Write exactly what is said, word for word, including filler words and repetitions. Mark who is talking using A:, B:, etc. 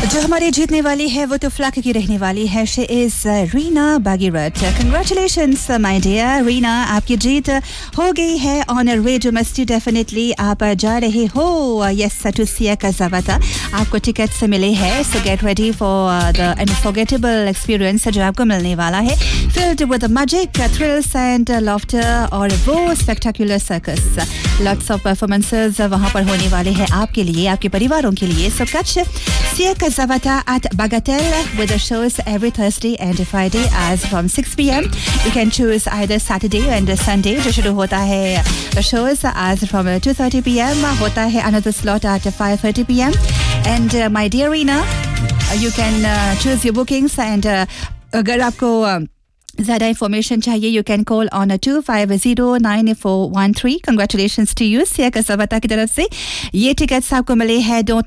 A: जो हमारी जीतने वाली है वो तो फ्लैक की रहने वाली है. She is Reena बागीरथ. Congratulations my dear Reena, आपकी जीत हो गई है ऑन रेडियो मस्ती. डेफिनेटली आप जा रहे हो यस टू सिया कज़ावता. आपको टिकट्स मिले हैं, सो get ready for the unforgettable experience जो आपको मिलने वाला है, filled with magic, thrills and laughter और वो spectacular circus. Lots of performances वहां पर होने वाले हैं आपके लिए, आपके परिवारों के लिए. सो कच Sia Kazavata at Bagatelle with the shows every Thursday and Friday as from six p.m. You can choose either Saturday and Sunday. जो शुरू होता है the shows as from two thirty p.m. होता है another slot at five thirty p.m. And uh, my dear Reena, uh, you can uh, choose your bookings and uh, अगर आपको uh, ज़्यादा information चाहिए you can call on to five zero nine four one three. Congratulations to you Siya कज़ावता की तरफ से. ये tickets आपको मिले हैं. डोंट